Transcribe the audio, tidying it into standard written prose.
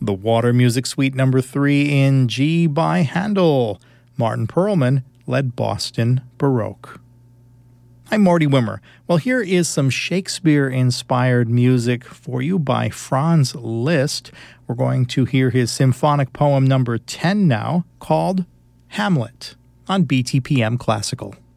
The Water Music Suite number 3 in G by Handel. Martin Perlman led Boston Baroque. I'm Marty Wimmer. Well, here is some Shakespeare-inspired music for you by Franz Liszt. We're going to hear his symphonic poem number 10 now, called Hamlet, on BTPM Classical.